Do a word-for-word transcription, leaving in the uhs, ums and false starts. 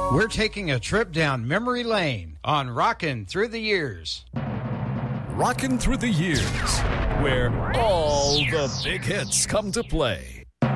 We're taking a trip down memory lane on Rockin' Through the Years. Rockin' Through the Years, where all the big hits come to play.